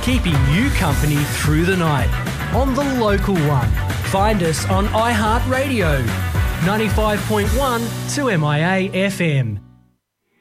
keeping you company through the night on the local one. Find us on iHeartRadio, 95.1 2MIA FM.